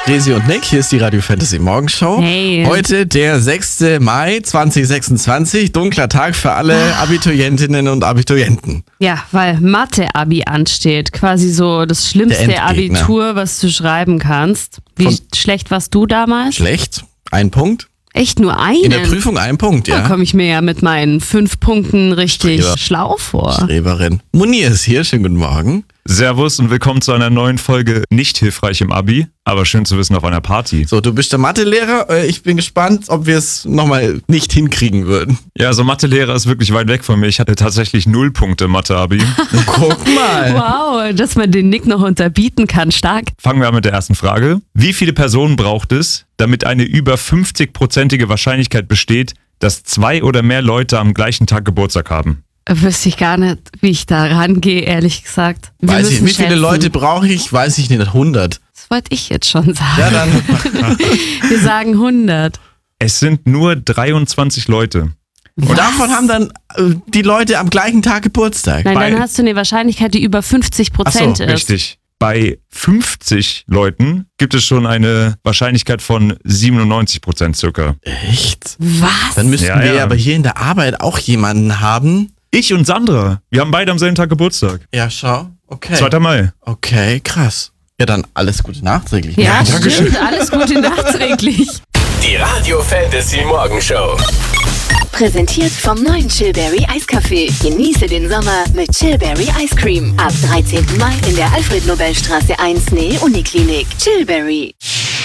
Resi und Nick, hier ist die Radio Fantasy Morgenshow. Hey. Heute der 6. Mai 2026, dunkler Tag für alle Abiturientinnen und Abiturienten. Ja, weil Mathe-Abi ansteht. Quasi so das Der schlimmste Endgegner. Abitur, was du schreiben kannst. Wie schlecht warst du damals? Schlecht, ein Punkt. Echt nur einen? In der Prüfung ein Punkt, Da ja. komme ich mir ja mit meinen 5 Punkten richtig Streber. schlau vor. Streberin. Munir ist hier, schönen guten Morgen. Servus und willkommen zu einer neuen Folge Nicht hilfreich im Abi, aber schön zu wissen auf einer Party. So, du bist der Mathelehrer. Ich bin gespannt, ob wir es nochmal nicht hinkriegen würden. Ja, so Mathelehrer ist wirklich weit weg von mir. Ich hatte tatsächlich 0 Punkte Mathe-Abi. Guck mal. Wow, dass man den Nick noch unterbieten kann. Stark. Fangen wir an mit der ersten Frage. Wie viele Personen braucht es, damit eine über 50-prozentige Wahrscheinlichkeit besteht, dass 2 oder mehr Leute am gleichen Tag Geburtstag haben? Wüsste ich gar nicht, wie ich da rangehe, ehrlich gesagt. Wir Weiß ich, müssen wie viele schätzen. Leute brauche ich? Weiß ich nicht, 100. Das wollte ich jetzt schon sagen. Ja, dann. Wir sagen 100. Es sind nur 23 Leute. Und davon haben dann die Leute am gleichen Tag Geburtstag. Nein, Bei- dann hast du eine Wahrscheinlichkeit, die über 50% Ach so, ist. Richtig. Bei 50 Leuten gibt es schon eine Wahrscheinlichkeit von 97% circa. Echt? Was? Dann müssten Ja, wir ja. aber hier in der Arbeit auch jemanden haben. Ich und Sandra, wir haben beide am selben Tag Geburtstag. Ja, schau. Okay. 2. Mai. Okay, krass. Ja, dann alles Gute nachträglich. Ja, Dankeschön. stimmt. Alles Gute nachträglich. Die Radio Fantasy Morgenshow. Präsentiert vom neuen Chillberry Eiskaffee. Genieße den Sommer mit Chillberry Ice Cream. Ab 13. Mai in der Alfred-Nobel-Straße 1 Nähe Uniklinik. Chillberry.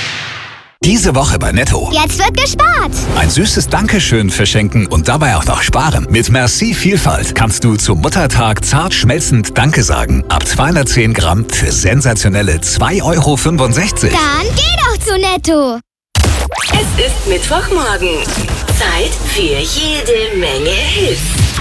Diese Woche bei Netto. Jetzt wird gespart. Ein süßes Dankeschön verschenken und dabei auch noch sparen. Mit Merci Vielfalt kannst du zum Muttertag zart schmelzend Danke sagen. Ab 210 Gramm für sensationelle 2,65 €. Dann geh doch zu Netto. Es ist Mittwochmorgen. Zeit für jede Menge Hits.